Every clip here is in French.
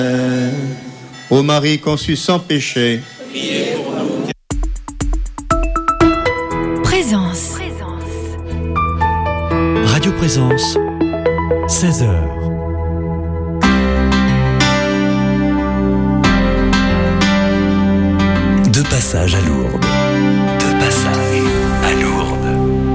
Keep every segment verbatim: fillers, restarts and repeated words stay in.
Ô Marie conçue sans péché. Présence. Radio Présence, seize heures. De passage à Lourdes. De passage à Lourdes.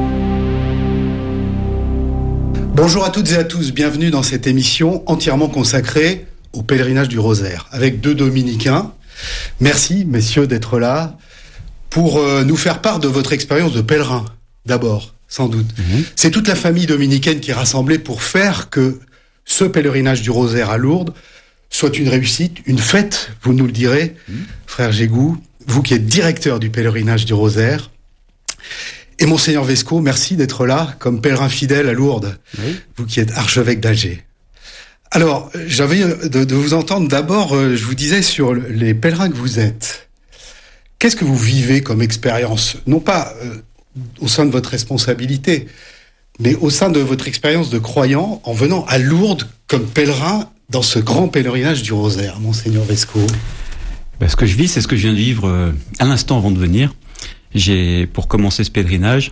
Bonjour à toutes et à tous, bienvenue dans cette émission entièrement consacrée au pèlerinage du Rosaire, avec deux dominicains. Merci, messieurs, d'être là pour euh, nous faire part de votre expérience de pèlerin, d'abord, sans doute. Mmh. C'est toute la famille dominicaine qui est rassemblée pour faire que ce pèlerinage du Rosaire à Lourdes soit une réussite, une fête, vous nous le direz, mmh. frère Gégou, vous qui êtes directeur du pèlerinage du Rosaire. Et Monseigneur Vesco, merci d'être là comme pèlerin fidèle à Lourdes, oui. Vous qui êtes archevêque d'Alger. Alors, j'avais de, de vous entendre d'abord, euh, je vous disais sur les pèlerins que vous êtes. Qu'est-ce que vous vivez comme expérience ? Non pas euh, au sein de votre responsabilité, mais au sein de votre expérience de croyant en venant à Lourdes comme pèlerin dans ce grand pèlerinage du Rosaire, Monseigneur Vesco. Ben, ce que je vis, c'est ce que je viens de vivre euh, à l'instant avant de venir. J'ai, pour commencer ce pèlerinage,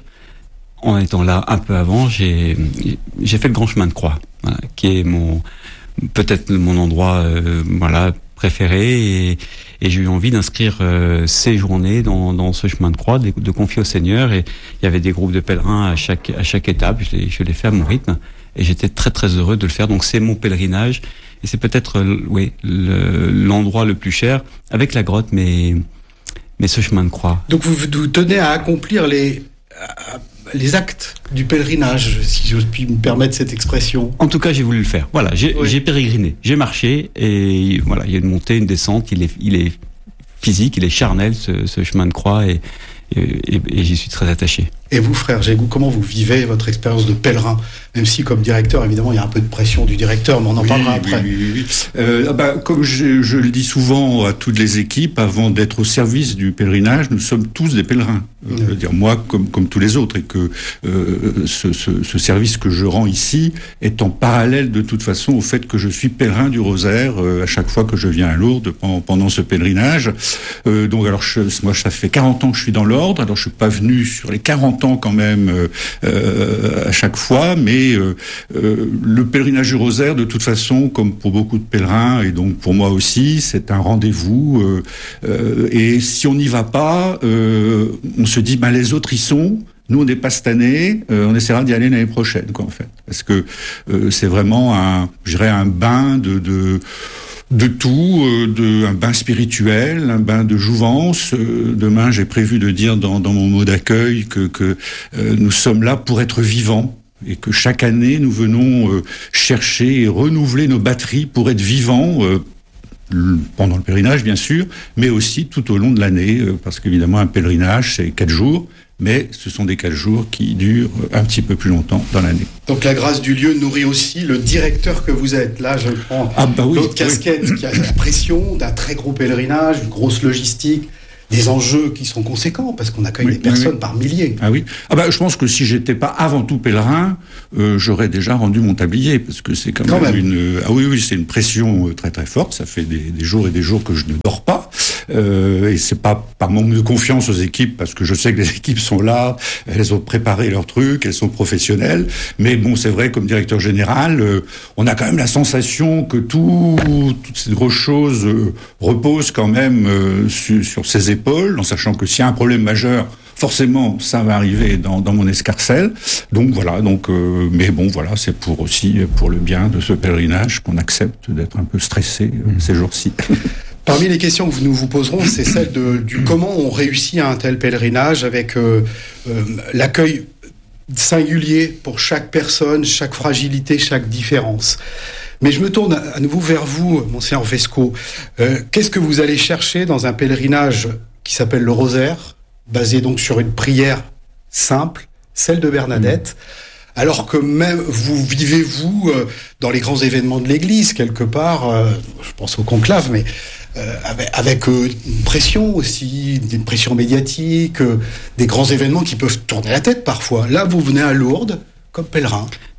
en étant là un peu avant, j'ai, j'ai fait le grand chemin de croix, voilà, qui est mon, peut-être mon endroit, euh, voilà, préféré, et, et j'ai eu envie d'inscrire euh, ces journées dans, dans ce chemin de croix, de, de confier au Seigneur. Et il y avait des groupes de pèlerins à chaque, à chaque étape. Je l'ai, je l'ai fait à mon rythme, et j'étais très très heureux de le faire. Donc c'est mon pèlerinage, et c'est peut-être, euh, oui, le, l'endroit le plus cher, avec la grotte, mais mais ce chemin de croix. Donc vous, vous tenez à accomplir les à, les actes du pèlerinage, si je puis me permettre cette expression. En tout cas, j'ai voulu le faire. Voilà, j'ai, oui. j'ai pérégriné, j'ai marché, et voilà, il y a une montée, une descente. Il est, il est physique, il est charnel, ce, ce chemin de croix, et, et, et, et j'y suis très attaché. Et vous, frère Gégou, comment vous vivez votre expérience de pèlerin ? Même si, comme directeur, évidemment, il y a un peu de pression du directeur, mais on en oui, parlera après. Oui, oui, oui. Euh, bah, comme je, je le dis souvent à toutes les équipes, avant d'être au service du pèlerinage, nous sommes tous des pèlerins. Euh, je veux dire, moi, comme, comme tous les autres, et que euh, ce, ce, ce service que je rends ici est en parallèle, de toute façon, au fait que je suis pèlerin du Rosaire euh, à chaque fois que je viens à Lourdes pendant, pendant ce pèlerinage. Euh, donc, alors, je, moi, ça fait quarante ans que je suis dans l'ordre. Alors, je suis pas venu sur les quarante ans quand même euh, euh, à chaque fois, mais euh, euh, le pèlerinage du Rosaire, de toute façon, comme pour beaucoup de pèlerins, et donc pour moi aussi, c'est un rendez-vous. Euh, euh, et si on n'y va pas, euh, on se dit, ben les autres y sont. Nous, on n'est pas cette année, euh, on essaiera d'y aller l'année prochaine, quoi, en fait, parce que euh, c'est vraiment un, je dirais, un bain de, de de tout, euh, de, un bain spirituel, un bain de jouvence. Euh, demain, j'ai prévu de dire dans, dans mon mot d'accueil que, que euh, nous sommes là pour être vivants, et que chaque année, nous venons euh, chercher et renouveler nos batteries pour être vivants, euh, pendant le pèlerinage, bien sûr, mais aussi tout au long de l'année, euh, parce qu'évidemment, un pèlerinage, c'est quatre jours, mais ce sont des quatre jours qui durent un petit peu plus longtemps dans l'année. Donc la grâce du lieu nourrit aussi le directeur que vous êtes. Là, je prends ah bah oui, l'autre casquette oui. qui a la pression d'un très gros pèlerinage, une grosse logistique, des enjeux qui sont conséquents, parce qu'on accueille oui, des personnes oui, oui. par milliers. Ah oui. Ah bah, je pense que si j'étais pas avant tout pèlerin, euh, j'aurais déjà rendu mon tablier, parce que c'est quand, quand même, même une... Euh, ah oui, oui, c'est une pression très très forte. Ça fait des, des jours et des jours que je ne dors pas. Euh, et c'est pas par manque de confiance aux équipes, parce que je sais que les équipes sont là, elles ont préparé leurs trucs, elles sont professionnelles. Mais bon, c'est vrai, comme directeur général, euh, on a quand même la sensation que tout, toutes ces grosses choses euh, reposent quand même euh, sur, sur ses épaules, en sachant que s'il y a un problème majeur, forcément, ça va arriver dans, dans mon escarcelle. Donc voilà. Donc, euh, mais bon, voilà, c'est pour aussi pour le bien de ce pèlerinage qu'on accepte d'être un peu stressé euh, mmh. ces jours-ci. Parmi les questions que nous vous poserons, c'est celle de, du comment on réussit un tel pèlerinage avec euh, euh, l'accueil singulier pour chaque personne, chaque fragilité, chaque différence. Mais je me tourne à nouveau vers vous, Monseigneur Vesco. Euh, qu'est-ce que vous allez chercher dans un pèlerinage qui s'appelle le Rosaire, basé donc sur une prière simple, celle de Bernadette, mmh. alors que même vous vivez, vous, euh, dans les grands événements de l'Église, quelque part, euh, je pense au conclave, mais euh, avec, avec euh, une pression aussi, une pression médiatique, euh, des grands événements qui peuvent tourner la tête parfois. Là, vous venez à Lourdes comme pèlerin.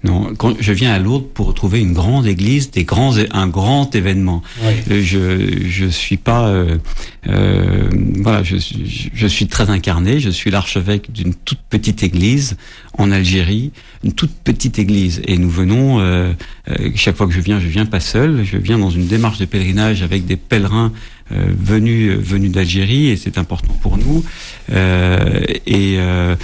Non, quand je viens à Lourdes pour retrouver une grande église, des grands, un grand événement. Oui. Je je suis pas, euh, euh, voilà, je suis je suis très incarné. Je suis l'archevêque d'une toute petite église en Algérie, une toute petite église, et nous venons euh, euh, chaque fois que je viens, je viens pas seul, je viens dans une démarche de pèlerinage avec des pèlerins euh, venus euh, venus d'Algérie, et c'est important pour nous. Euh, et euh,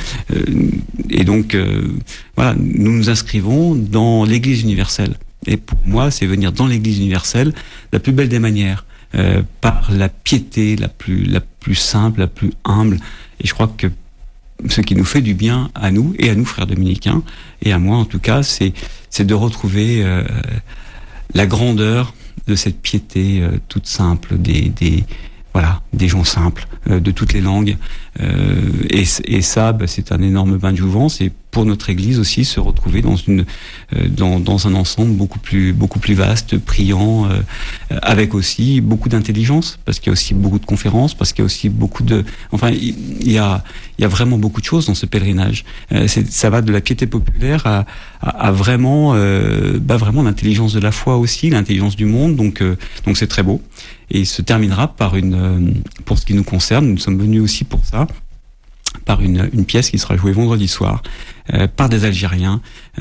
et donc euh, voilà, nous nous inscrivons dans l'Église universelle. Et pour moi, c'est venir dans l'Église universelle la plus belle des manières, euh, par la piété la plus la plus simple, la plus humble. Et je crois que ce qui nous fait du bien à nous et à nous, frères dominicains, et à moi en tout cas, c'est c'est de retrouver euh, la grandeur de cette piété euh, toute simple des des voilà, des gens simples, euh, de toutes les langues. Euh, et, et ça, bah, c'est un énorme bain de jouvence. Et pour notre Église aussi, se retrouver dans une, euh, dans, dans un ensemble beaucoup plus, beaucoup plus vaste, priant, euh, avec aussi beaucoup d'intelligence, parce qu'il y a aussi beaucoup de conférences, parce qu'il y a aussi beaucoup de, enfin, il y a, il y a vraiment beaucoup de choses dans ce pèlerinage. Euh, c'est, ça va de la piété populaire à, à, à vraiment, euh, bah, vraiment l'intelligence de la foi aussi, l'intelligence du monde. Donc, euh, donc c'est très beau. Et il se terminera par une, euh, pour ce qui nous concerne, nous sommes venus aussi pour ça, par une, une pièce qui sera jouée vendredi soir, euh, par des Algériens,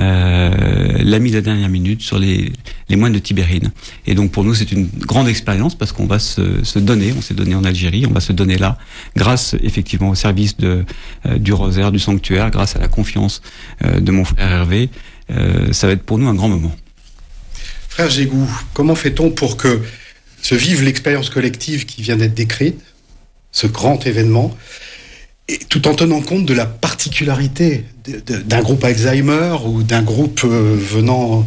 euh, l'ami de la dernière minute sur les, les moines de Tibérine. Et donc pour nous, c'est une grande expérience parce qu'on va se, se donner, on s'est donné en Algérie, on va se donner là, grâce effectivement au service de, euh, du rosaire, du sanctuaire, grâce à la confiance euh, de mon frère Hervé. Euh, ça va être pour nous un grand moment. Frère Gégou, comment fait-on pour que se vive l'expérience collective qui vient d'être décrite, ce grand événement, et tout en tenant compte de la particularité de, de, d'un groupe Alzheimer ou d'un groupe euh, venant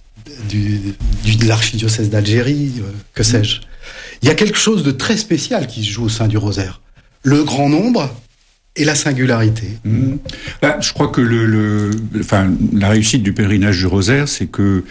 du, du, de l'archidiocèse d'Algérie, euh, que sais-je. Il y a quelque chose de très spécial qui se joue au sein du rosaire. Le grand nombre et la singularité. Mmh. Bah, je crois que le, le, enfin, la réussite du pèlerinage du rosaire, c'est que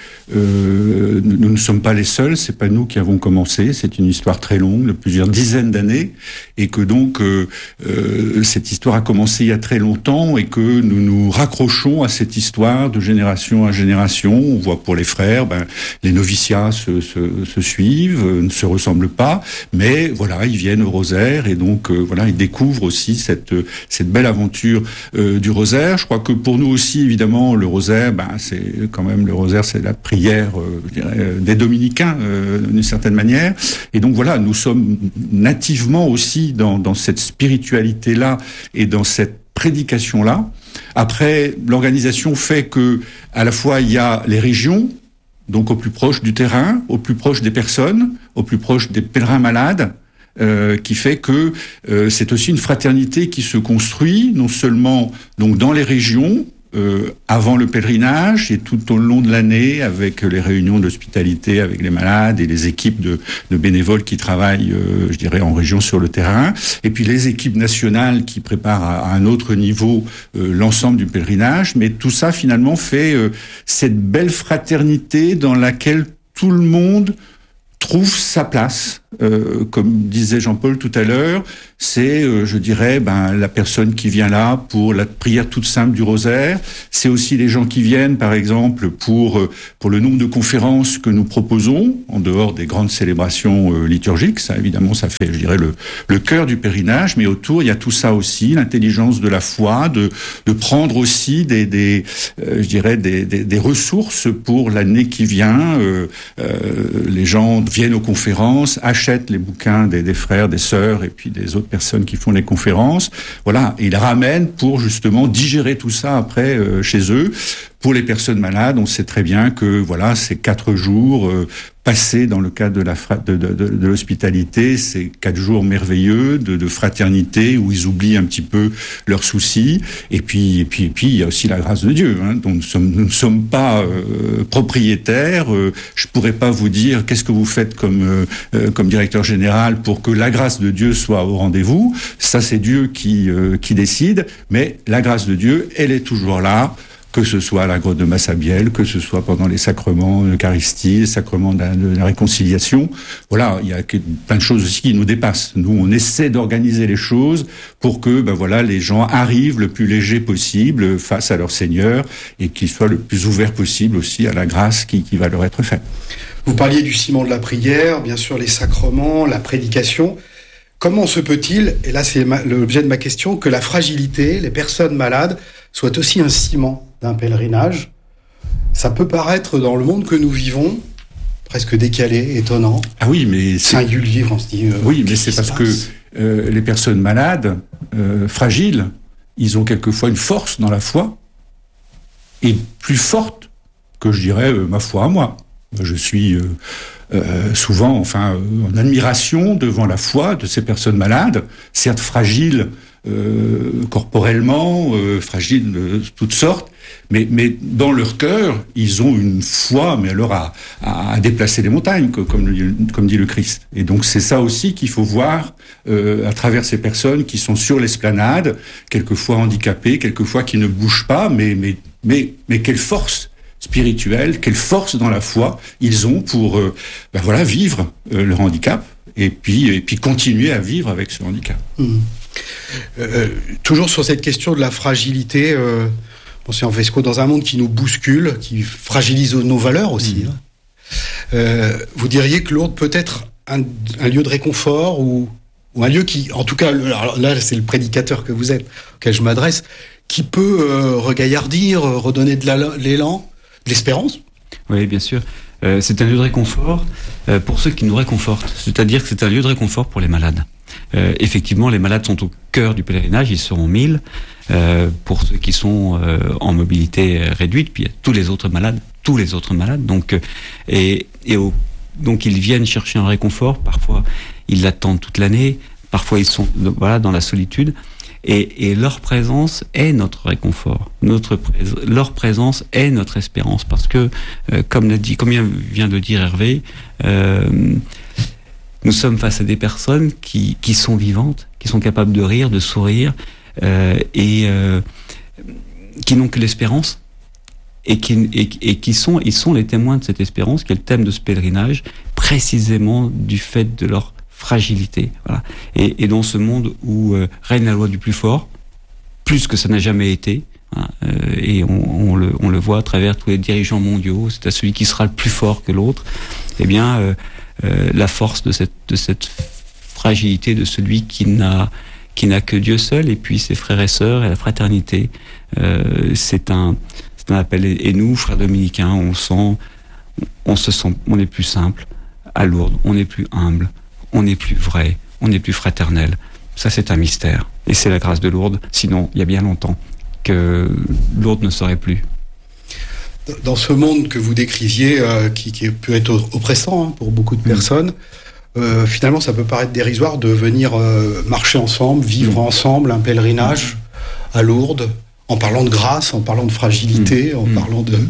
euh, nous ne sommes pas les seuls, c'est pas nous qui avons commencé, c'est une histoire très longue, de plusieurs dizaines d'années, et que donc euh, euh, cette histoire a commencé il y a très longtemps, et que nous nous raccrochons à cette histoire de génération à génération. On voit pour les frères, ben, les noviciats se, se, se suivent, euh, ne se ressemblent pas, mais voilà, ils viennent au rosaire, et donc euh, voilà, ils découvrent aussi cette cette belle aventure euh, du rosaire. Je crois que pour nous aussi, évidemment, le rosaire, ben, c'est quand même, le rosaire, c'est la prière, euh, je dirais, des dominicains, euh, d'une certaine manière. Et donc voilà, nous sommes nativement aussi dans, dans cette spiritualité-là et dans cette prédication-là. Après, l'organisation fait que, à la fois, il y a les régions, donc au plus proche du terrain, au plus proche des personnes, au plus proche des pèlerins malades, Euh, qui fait que euh, c'est aussi une fraternité qui se construit, non seulement donc dans les régions, euh, avant le pèlerinage et tout au long de l'année, avec les réunions d'hospitalité avec les malades et les équipes de, de bénévoles qui travaillent, euh, je dirais, en région sur le terrain, et puis les équipes nationales qui préparent à, à un autre niveau euh, l'ensemble du pèlerinage. Mais tout ça, finalement, fait euh, cette belle fraternité dans laquelle tout le monde trouve sa place. Euh, comme disait Jean-Paul tout à l'heure, c'est, euh, je dirais, ben, la personne qui vient là pour la prière toute simple du rosaire. C'est aussi les gens qui viennent, par exemple, pour euh, pour le nombre de conférences que nous proposons, en dehors des grandes célébrations euh, liturgiques. Ça, évidemment, ça fait, je dirais, le, le cœur du pèlerinage. Mais autour, il y a tout ça aussi, l'intelligence de la foi, de, de prendre aussi des, des euh, je dirais, des, des, des ressources pour l'année qui vient. Euh, euh, les gens viennent aux conférences, achètent les bouquins des, des frères, des sœurs et puis des autres personnes qui font les conférences. Voilà, et ils ramènent pour justement digérer tout ça après euh, chez eux. Pour les personnes malades, on sait très bien que voilà, ces quatre jours euh, passés dans le cadre de la fra- de, de, de, de l'hospitalité, ces quatre jours merveilleux de, de fraternité où ils oublient un petit peu leurs soucis. Et puis, et puis, et puis, il y a aussi la grâce de Dieu, hein, dont nous sommes, nous ne sommes pas euh, propriétaires. Euh, je pourrais pas vous dire qu'est-ce que vous faites comme euh, euh, comme directeur général pour que la grâce de Dieu soit au rendez-vous. Ça, c'est Dieu qui euh, qui décide. Mais la grâce de Dieu, elle est toujours là. que ce soit à la grotte de Massabielle, que ce soit pendant les sacrements de l'Eucharistie, les sacrements de la, de la réconciliation. Voilà, il y a plein de choses aussi qui nous dépassent. Nous, on essaie d'organiser les choses pour que, ben voilà, les gens arrivent le plus léger possible face à leur Seigneur et qu'ils soient le plus ouverts possible aussi à la grâce qui, qui va leur être faite. Vous parliez du ciment de la prière, bien sûr les sacrements, la prédication. Comment se peut-il, et là c'est ma, l'objet de ma question, que la fragilité, les personnes malades, soient aussi un ciment d'un pèlerinage? Ça peut paraître, dans le monde que nous vivons, presque décalé, étonnant. Ah oui, mais c'est... singulier, on se dit... Euh, oui, mais c'est parce que euh, les personnes malades, euh, fragiles, ils ont quelquefois une force dans la foi, et plus forte que, je dirais, euh, ma foi à moi. Je suis... Euh, Euh, souvent, enfin, euh, en admiration devant la foi de ces personnes malades, certes fragiles euh, corporellement, euh, fragiles de toutes sortes, mais, mais dans leur cœur, ils ont une foi, mais alors à, à, à déplacer les montagnes, comme, le, comme dit le Christ. Et donc c'est ça aussi qu'il faut voir euh, à travers ces personnes qui sont sur l'esplanade, quelquefois handicapées, quelquefois qui ne bougent pas, mais, mais, mais, mais quelle force spirituelle, quelle force dans la foi ils ont pour euh, ben voilà, vivre euh, leur handicap et puis, et puis continuer à vivre avec ce handicap. Mmh. Euh, toujours sur cette question de la fragilité, euh, bon, c'est en Vesco, dans un monde qui nous bouscule, qui fragilise nos valeurs aussi. Mmh. Hein. Euh, vous diriez que Lourdes peut être un, un lieu de réconfort ou, ou un lieu qui, en tout cas, alors là c'est le prédicateur que vous êtes, auquel je m'adresse, qui peut euh, regaillardir, redonner de, la, de l'élan, de l'espérance? Oui, bien sûr. Euh, c'est un lieu de réconfort euh, pour ceux qui nous réconfortent. C'est-à-dire que c'est un lieu de réconfort pour les malades. Euh, effectivement, les malades sont au cœur du pèlerinage, ils seront mille. Euh, pour ceux qui sont euh, en mobilité réduite, puis il y a tous les autres malades, tous les autres malades. Donc, euh, et, et au, donc ils viennent chercher un réconfort. Parfois, ils l'attendent toute l'année. Parfois, ils sont voilà dans la solitude. Et, et leur présence est notre réconfort. Notre prés- leur présence est notre espérance, parce que, euh, comme l'a dit, comme vient de dire Hervé, euh, nous sommes face à des personnes qui qui sont vivantes, qui sont capables de rire, de sourire, euh, et euh, qui n'ont que l'espérance, et qui et, et qui sont ils sont les témoins de cette espérance, qui est le thème de ce pèlerinage, précisément du fait de leur fragilité, voilà. Et, et dans ce monde où euh, règne la loi du plus fort, plus que ça n'a jamais été, hein, euh, et on, on, le, on le voit à travers tous les dirigeants mondiaux, c'est à celui qui sera le plus fort que l'autre, eh bien, euh, euh, la force de cette, de cette fragilité de celui qui n'a, qui n'a que Dieu seul, et puis ses frères et sœurs, et la fraternité, euh, c'est un, c'est un appel. Et, et nous, frères dominicains, on sent, on se sent, on est plus simple à Lourdes, on est plus humble, on n'est plus vrai, on n'est plus fraternel. Ça, c'est un mystère. Et c'est la grâce de Lourdes. Sinon, il y a bien longtemps que Lourdes ne serait plus. Dans ce monde que vous décriviez, euh, qui, qui peut être oppressant hein, pour beaucoup de personnes, mmh. euh, finalement, ça peut paraître dérisoire de venir euh, marcher ensemble, vivre mmh. ensemble un pèlerinage mmh. à Lourdes, en parlant de grâce, en parlant de fragilité, mmh. en mmh. parlant de,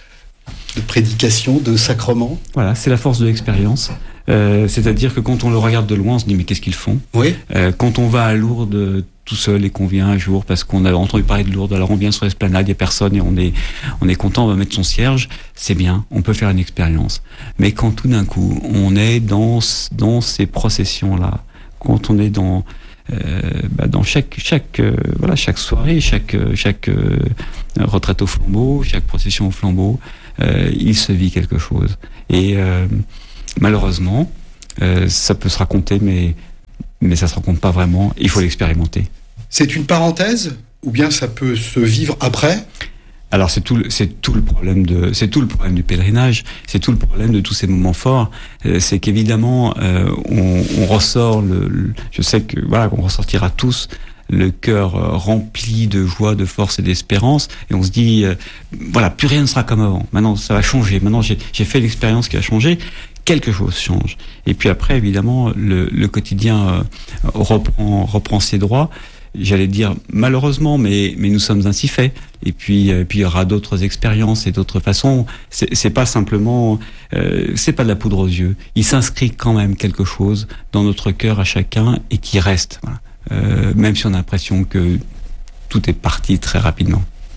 de prédication, de sacrement. Voilà, c'est la force de l'expérience. Euh, c'est-à-dire que quand on le regarde de loin, on se dit mais qu'est-ce qu'ils font? Oui. Euh, quand on va à Lourdes euh, tout seul et qu'on vient un jour parce qu'on a entendu parler de Lourdes, alors on vient sur l'esplanade, il y a personne et on est on est content, on va mettre son cierge, c'est bien, on peut faire une expérience. Mais quand tout d'un coup on est dans dans ces processions là, quand on est dans euh, bah dans chaque chaque euh, voilà chaque soirée, chaque chaque euh, retraite au flambeau, chaque procession au flambeau, euh, il se vit quelque chose. Et euh, malheureusement, euh, ça peut se raconter, mais, mais ça se raconte pas vraiment. Il faut l'expérimenter. C'est une parenthèse, ou bien ça peut se vivre après? Alors c'est tout, le, c'est tout le problème de, c'est tout le problème du pèlerinage. C'est tout le problème de tous ces moments forts. Euh, c'est qu'évidemment, euh, on, on ressort le, le, je sais que voilà, qu'on ressortira tous le cœur euh, rempli de joie, de force et d'espérance, et on se dit, euh, voilà, plus rien ne sera comme avant. Maintenant, ça va changer. Maintenant, j'ai, j'ai fait l'expérience qui a changé. Quelque chose change. Et puis après, évidemment, le, le quotidien euh, reprend, reprend ses droits. J'allais dire malheureusement, mais, mais nous sommes ainsi faits. Et puis, euh, puis il y aura d'autres expériences et d'autres façons. C'est, c'est pas simplement, euh, c'est pas de la poudre aux yeux. Il s'inscrit quand même quelque chose dans notre cœur à chacun et qui reste. Voilà. Euh, même si on a l'impression que tout est parti très rapidement.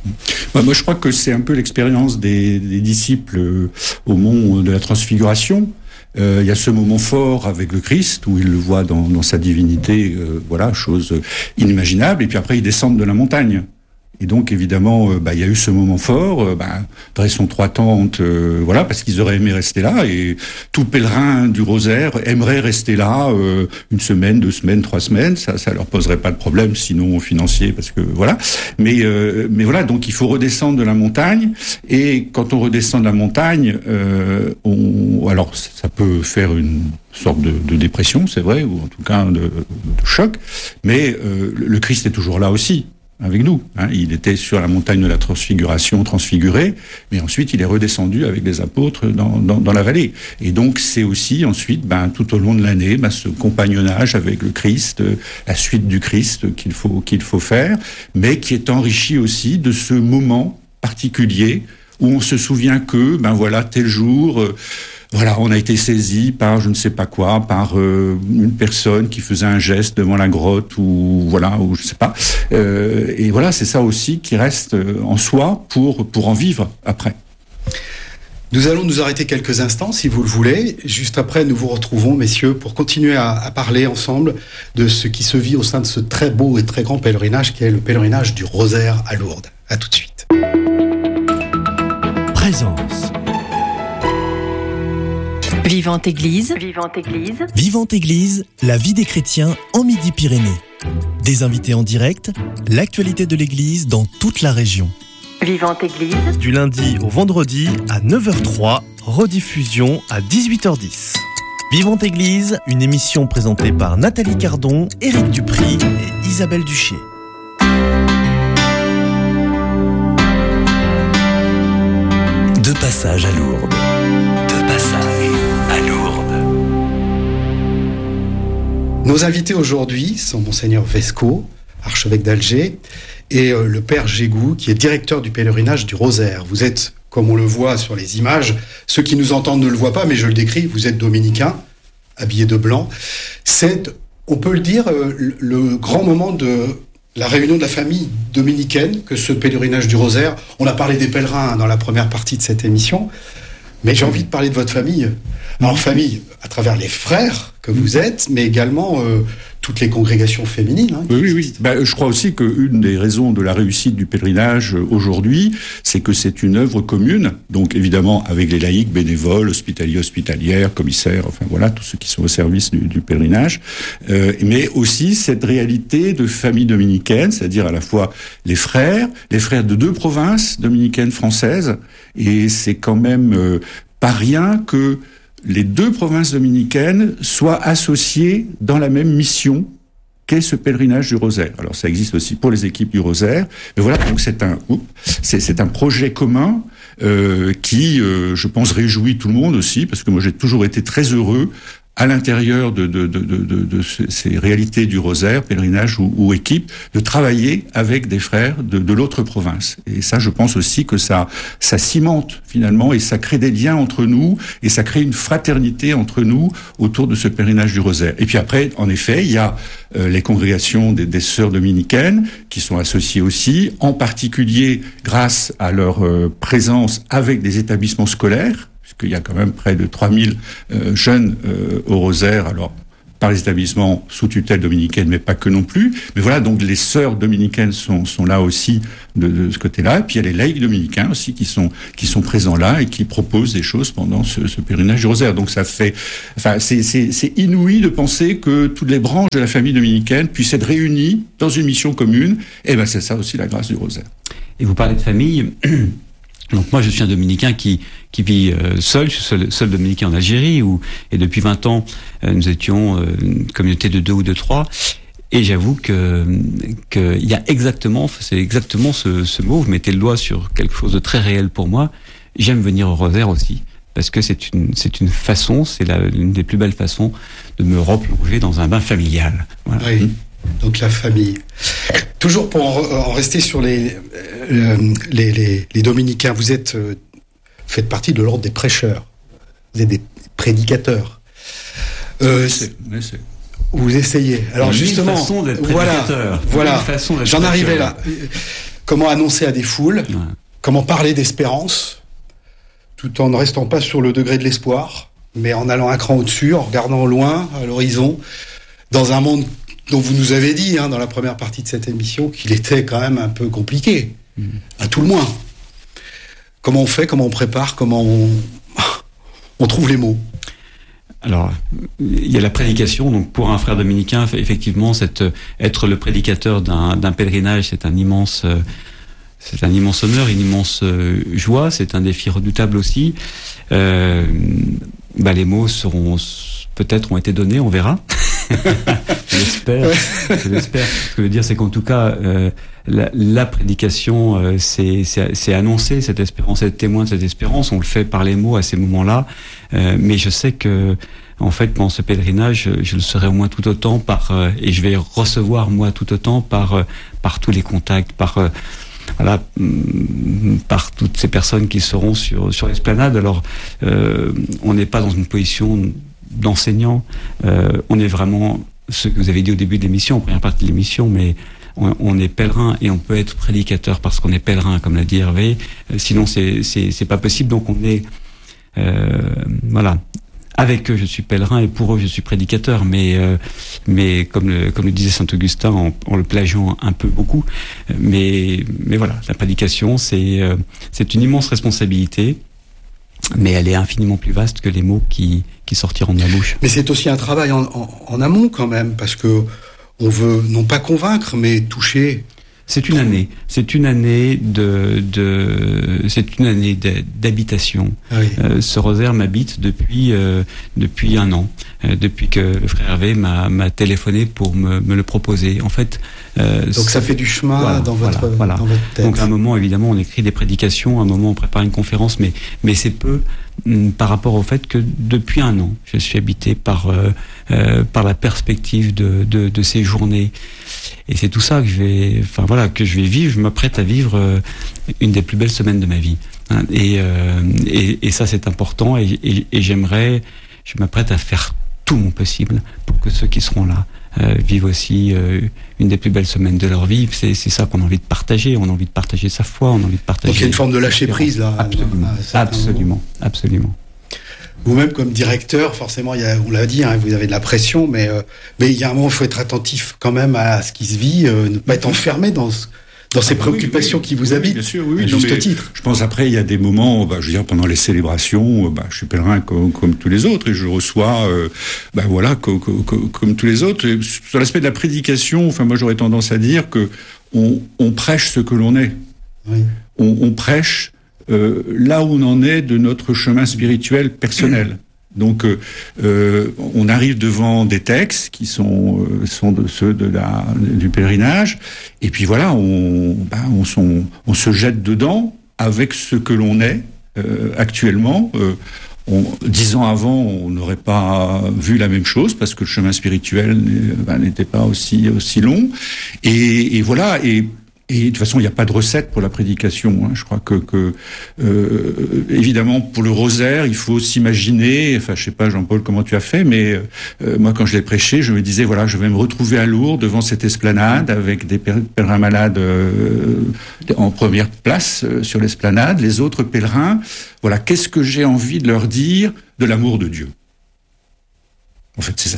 Bah, moi, je crois que c'est un peu l'expérience des, des disciples euh, au mont de la Transfiguration. Euh, il y a ce moment fort avec le Christ où il le voit dans, dans sa divinité, euh, voilà, chose inimaginable. Et puis après, ils descendent de la montagne. Et donc, évidemment, euh, bah, il y a eu ce moment fort. Euh, bah, dressons trois tentes, euh, voilà, parce qu'ils auraient aimé rester là. Et tout pèlerin du Rosaire aimerait rester là euh, une semaine, deux semaines, trois semaines. Ça, ça leur poserait pas de problème, sinon financier, parce que voilà. Mais, euh, mais voilà, donc il faut redescendre de la montagne. Et quand on redescend de la montagne, euh, on, alors ça peut faire une sorte de, de dépression, c'est vrai, ou en tout cas de, de choc. Mais euh, le Christ est toujours là aussi. Avec nous, hein. Il était sur la montagne de la Transfiguration, transfiguré, mais ensuite il est redescendu avec les apôtres dans, dans, dans la vallée. Et donc c'est aussi ensuite, ben, tout au long de l'année, ben, ce compagnonnage avec le Christ, euh, la suite du Christ qu'il faut qu'il faut faire, mais qui est enrichi aussi de ce moment particulier où on se souvient que, ben voilà, tel jour. Euh, Voilà, on a été saisi par je ne sais pas quoi, par euh, une personne qui faisait un geste devant la grotte ou voilà, ou je sais pas. Euh, et voilà, c'est ça aussi qui reste en soi pour pour en vivre après. Nous allons nous arrêter quelques instants, si vous le voulez. Juste après, nous vous retrouvons, messieurs, pour continuer à, à parler ensemble de ce qui se vit au sein de ce très beau et très grand pèlerinage qui est le pèlerinage du Rosaire à Lourdes. À tout de suite. Présence. Vivante Église. Vivante Église. Vivante Église, la vie des chrétiens en Midi-Pyrénées. Des invités en direct, l'actualité de l'Église dans toute la région. Vivante Église. Du lundi au vendredi à neuf heures zéro trois, rediffusion à dix-huit heures dix. Vivante Église, une émission présentée par Nathalie Cardon, Éric Dupry et Isabelle Duché. De passage à Lourdes. De passage à Lourdes. Nos invités aujourd'hui sont Monseigneur Vesco, archevêque d'Alger, et euh, le Père Gégou, qui est directeur du pèlerinage du Rosaire. Vous êtes, comme on le voit sur les images, ceux qui nous entendent ne le voient pas, mais je le décris, vous êtes dominicain, habillé de blanc. C'est, on peut le dire, euh, le, le grand moment de la réunion de la famille dominicaine que ce pèlerinage du Rosaire. On a parlé des pèlerins hein, dans la première partie de cette émission, mais j'ai envie de parler de votre famille. Alors famille, à travers les frères que vous êtes, mais également euh, toutes les congrégations féminines. Hein, oui, oui, oui. Ben, je crois aussi qu'une des raisons de la réussite du pèlerinage aujourd'hui, c'est que c'est une œuvre commune, donc évidemment avec les laïcs, bénévoles, hospitaliers, hospitalières, commissaires, enfin voilà, tous ceux qui sont au service du, du pèlerinage, euh, mais aussi cette réalité de famille dominicaine, c'est-à-dire à la fois les frères, les frères de deux provinces dominicaines françaises, et c'est quand même euh, pas rien que les deux provinces dominicaines soient associées dans la même mission qu'est ce pèlerinage du Rosaire. Alors ça existe aussi pour les équipes du Rosaire, mais voilà, donc c'est un c'est, c'est un projet commun euh, qui, euh, je pense, réjouit tout le monde aussi, parce que moi j'ai toujours été très heureux à l'intérieur de, de, de, de, de, de ces réalités du Rosaire, pèlerinage ou, ou équipe, de travailler avec des frères de, de l'autre province. Et ça, je pense aussi que ça, ça cimente finalement et ça crée des liens entre nous et ça crée une fraternité entre nous autour de ce pèlerinage du Rosaire. Et puis après, en effet, il y a euh, les congrégations des, des sœurs dominicaines qui sont associées aussi, en particulier grâce à leur euh, présence avec des établissements scolaires, puisqu'il y a quand même près de trois mille euh, jeunes euh, au Rosaire, alors par les établissements sous tutelle dominicaine, mais pas que non plus. Mais voilà, donc les sœurs dominicaines sont, sont là aussi de, de ce côté-là. Et puis il y a les laïcs dominicains aussi qui sont, qui sont présents là et qui proposent des choses pendant ce, ce pèlerinage du Rosaire. Donc ça fait, enfin, c'est, c'est, c'est inouï de penser que toutes les branches de la famille dominicaine puissent être réunies dans une mission commune. Et ben c'est ça aussi la grâce du Rosaire. Et vous parlez de famille. Donc moi je suis un dominicain qui qui vit euh, seul, je suis seul, seul dominicain en Algérie où et depuis vingt ans euh, nous étions euh, une communauté de deux ou de trois et j'avoue que que il y a exactement c'est exactement ce ce mot, vous mettez le doigt sur quelque chose de très réel pour moi. J'aime venir au Rosaire aussi parce que c'est une c'est une façon, c'est la l'une des plus belles façons de me replonger dans un bain familial. Voilà. Oui. Donc la famille. Toujours pour en, en rester sur les, euh, les, les, les dominicains, vous êtes euh, faites partie de l'ordre des prêcheurs. Vous êtes des prédicateurs. Euh, c'est, c'est. Vous essayez. Alors une justement, façon d'être voilà, prédicateur. voilà. Façon d'être J'en prêcheur. arrivais là. comment annoncer à des foules, Ouais. comment parler d'espérance, tout en ne restant pas sur le degré de l'espoir, mais en allant un cran au-dessus, en regardant au loin, à l'horizon, dans un monde dont vous nous avez dit, hein, dans la première partie de cette émission, qu'il était quand même un peu compliqué, mmh. à tout le moins. Comment on fait, comment on prépare, comment on, on trouve les mots? Alors, il y a la prédication. Donc, pour un frère dominicain, effectivement, cette, être le prédicateur d'un, d'un pèlerinage, c'est un immense, euh, c'est un immense honneur, une immense euh, joie. C'est un défi redoutable aussi. Euh, bah, les mots seront peut-être ont été donnés, on verra. je l'espère. Je l'espère. Ce que je veux dire, c'est qu'en tout cas, euh, la, la prédication, euh, c'est, c'est, c'est annoncer cette espérance, être témoin de cette espérance. On le fait par les mots à ces moments-là. Euh, mais je sais que, en fait, pendant ce pèlerinage, je, je le serai au moins tout autant par, euh, et je vais recevoir moi tout autant par, euh, par tous les contacts, par, euh, voilà, par toutes ces personnes qui seront sur sur l'esplanade. Alors, euh, on n'est pas dans une position d'enseignant. Euh, on est vraiment ce que vous avez dit au début de l'émission, en première partie de l'émission, mais on, on est pèlerin et on peut être prédicateur parce qu'on est pèlerin, comme l'a dit Hervé. Euh, sinon, c'est c'est c'est pas possible. Donc, on est euh, voilà. Avec eux, je suis pèlerin et pour eux, je suis prédicateur. Mais, euh, mais comme le, comme le disait saint Augustin, en, en le plagiant un peu beaucoup. Mais, mais voilà, la prédication, c'est, euh, c'est une immense responsabilité, mais elle est infiniment plus vaste que les mots qui, qui sortiront de ma bouche. Mais c'est aussi un travail en, en, en amont quand même, parce que on veut non pas convaincre, mais toucher. C'est une année, c'est une année de, de c'est une année d'habitation. Ah oui. Euh, ce rosaire m'habite depuis euh, depuis un an, euh, depuis que le frère Hervé m'a m'a téléphoné pour me, me le proposer. En fait, euh, donc ça fait du chemin voilà, dans votre voilà, voilà. dans votre tête. Donc à un moment évidemment on écrit des prédications, à un moment on prépare une conférence, mais mais c'est peu hum, par rapport au fait que depuis un an je suis habité par euh, euh, par la perspective de de, de ces journées. Et c'est tout ça que je vais, enfin voilà, que je vais vivre. Je m'apprête à vivre euh, une des plus belles semaines de ma vie. Hein, et, euh, et et ça c'est important. Et, et, et j'aimerais, je m'apprête à faire tout mon possible pour que ceux qui seront là euh, vivent aussi euh, une des plus belles semaines de leur vie. C'est c'est ça qu'on a envie de partager. On a envie de partager sa foi. On a envie de partager. Donc il y a une forme de lâcher prise là. Absolument, absolument, absolument. Vous-même, comme directeur, forcément, il y a, on l'a dit, hein, vous avez de la pression, mais euh, mais il y a un moment, il faut être attentif quand même à ce qui se vit, euh, ne pas être enfermé dans ce, dans ces ah, préoccupations oui, oui, qui vous oui, habitent. Bien sûr, oui, oui. À Non, juste mais titre. Je pense après, il y a des moments, bah, je veux dire, pendant les célébrations, bah, je suis pèlerin comme, comme tous les autres et je reçois, euh, bah, voilà, co, co, co, comme tous les autres. Et sur l'aspect de la prédication, enfin, moi, j'aurais tendance à dire que on, on prêche ce que l'on est. Oui. On, on prêche euh, là où on en est de notre chemin spirituel personnel. Donc, euh, euh, on arrive devant des textes qui sont euh, sont de ceux de la du pèlerinage, et puis voilà, on bah, on, on, on se jette dedans avec ce que l'on est euh, actuellement. Euh, on, dix ans avant, on n'aurait pas vu la même chose parce que le chemin spirituel bah, n'était pas aussi aussi long, et, et voilà et Et de toute façon, il n'y a pas de recette pour la prédication. Hein. Je crois que, que euh, évidemment, pour le rosaire, il faut s'imaginer. Enfin, je sais pas, Jean-Paul, comment tu as fait, mais euh, moi, quand je l'ai prêché, je me disais, voilà, je vais me retrouver à Lourdes devant cette esplanade avec des pèlerins malades euh, en première place euh, sur l'esplanade, les autres pèlerins. Voilà, qu'est-ce que j'ai envie de leur dire de l'amour de Dieu ? En fait, c'est ça.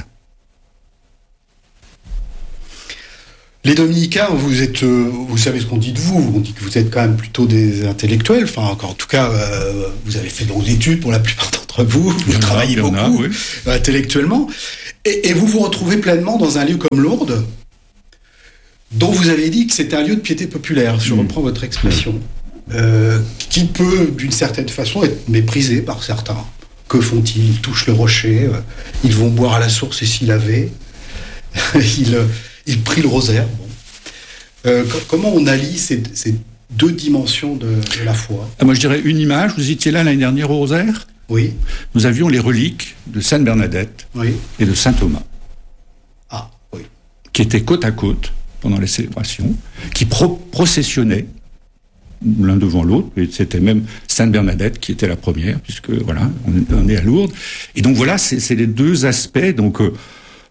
Les dominicains, vous êtes, euh, vous savez ce qu'on dit de vous. On dit que vous êtes quand même plutôt des intellectuels. Enfin, encore, en tout cas, euh, vous avez fait de longues études pour la plupart d'entre vous. Vous a, travaillez beaucoup a, oui. euh, intellectuellement, et, et vous vous retrouvez pleinement dans un lieu comme Lourdes, dont vous avez dit que c'était un lieu de piété populaire. Je mmh. reprends votre expression, euh, qui peut, d'une certaine façon, être méprisé par certains. Que font-ils ? Ils touchent le rocher. Euh, ils vont boire à la source et s'y laver. ils Il prie le rosaire. Bon. Euh, comment on allie ces, ces deux dimensions de, de la foi ? Ah, moi, je dirais une image. Vous étiez là l'année dernière au rosaire ? Oui. Nous avions les reliques de Sainte Bernadette oui. et de Saint Thomas. Ah, oui. Qui étaient côte à côte pendant les célébrations, qui pro- processionnaient l'un devant l'autre. Et c'était même Sainte Bernadette qui était la première, puisque voilà, on est, on est à Lourdes. Et donc voilà, c'est, c'est les deux aspects. Donc euh,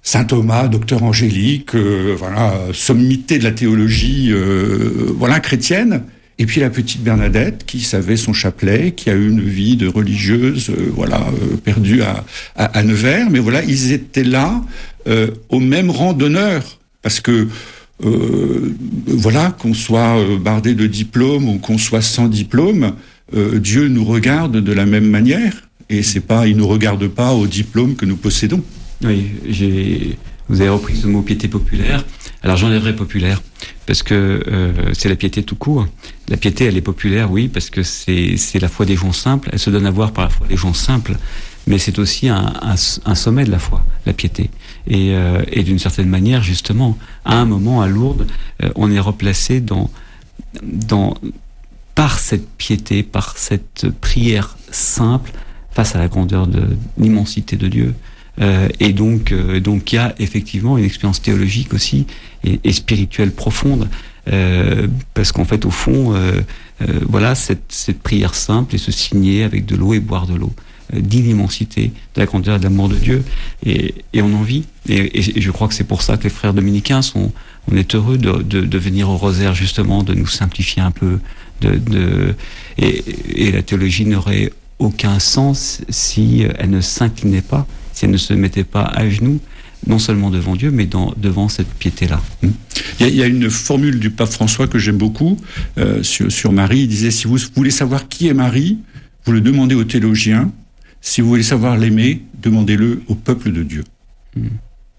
Saint Thomas, docteur angélique, euh, voilà, sommité de la théologie, euh, voilà, chrétienne. Et puis la petite Bernadette, qui savait son chapelet, qui a eu une vie de religieuse, euh, voilà, euh, perdue à, à, à Nevers. Mais voilà, ils étaient là, euh, au même rang d'honneur, parce que euh, voilà, qu'on soit euh, bardé de diplôme ou qu'on soit sans diplôme, euh, Dieu nous regarde de la même manière, et c'est pas, il nous regarde pas au diplôme que nous possédons. Oui, j'ai. Vous avez repris ce mot piété populaire. Alors j'enlèverai populaire parce que euh, c'est la piété tout court. La piété, elle est populaire, oui, parce que c'est c'est la foi des gens simples. Elle se donne à voir par la foi des gens simples, mais c'est aussi un, un, un sommet de la foi, la piété. Et, euh, et d'une certaine manière, justement, à un moment à Lourdes, euh, on est replacé dans dans par cette piété, par cette prière simple face à la grandeur de l'immensité de Dieu. Euh, et donc, euh, donc, il y a effectivement une expérience théologique aussi et, et spirituelle profonde, euh, parce qu'en fait, au fond, euh, euh, voilà, cette, cette prière simple et se signer avec de l'eau et boire de l'eau, euh, dit l'immensité, de la grandeur et de l'amour de Dieu, et, et on en vit. Et, et je crois que c'est pour ça que les frères dominicains sont, on est heureux de, de, de venir au rosaire justement, de nous simplifier un peu, de, de et, et la théologie n'aurait aucun sens si elle ne s'inclinait pas, si elle ne se mettait pas à genoux, non seulement devant Dieu, mais dans, devant cette piété-là. Il y, a, il y a une formule du pape François que j'aime beaucoup euh, sur, sur Marie. Il disait, si vous voulez savoir qui est Marie, vous le demandez aux théologiens. Si vous voulez savoir l'aimer, demandez-le au peuple de Dieu. Mmh.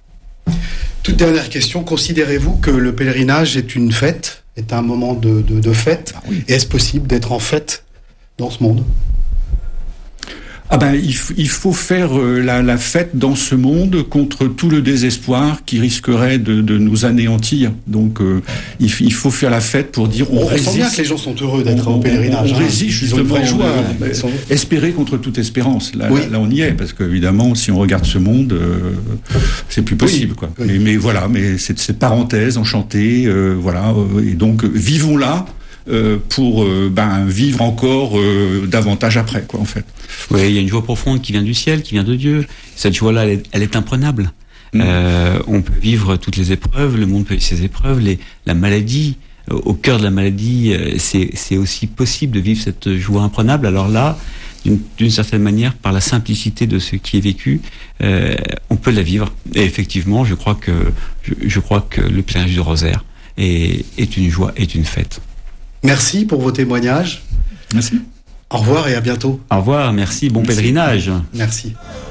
Toute dernière question, considérez-vous que le pèlerinage est une fête, est un moment de, de, de fête? Ah oui. Et est-ce possible d'être en fête dans ce monde? Ah ben, il, f- il faut faire euh, la, la fête dans ce monde contre tout le désespoir qui risquerait de, de nous anéantir. Donc, euh, il, f- il faut faire la fête pour dire on, On résiste. sent bien que les gens sont heureux d'être on, au pèlerinage. On, on hein. résiste Ils ont une justement. vraie joie. euh, Ils sont- Espérer contre toute espérance. Là, Oui. là, là, on y est, parce qu'évidemment, si on regarde ce monde, euh, c'est plus possible. Oui. Quoi. Oui. Mais, mais voilà, mais cette, cette parenthèse enchantée, euh, voilà. Euh, et donc, euh, vivons là. Euh, pour euh, ben, vivre encore euh, davantage après, quoi, en fait. Oui, il y a une joie profonde qui vient du ciel, qui vient de Dieu. Cette joie-là, elle est, elle est imprenable. Mmh. Euh, on peut vivre toutes les épreuves, le monde peut vivre ses épreuves, les, la maladie, euh, au cœur de la maladie, euh, c'est, c'est aussi possible de vivre cette joie imprenable. Alors là, d'une, d'une certaine manière, par la simplicité de ce qui est vécu, euh, on peut la vivre. Et effectivement, je crois que, je, je crois que le pèlerinage du rosaire est, est une joie, est une fête. Merci pour vos témoignages. Merci. Au revoir et à bientôt. Au revoir, merci, bon Merci. pèlerinage. Merci.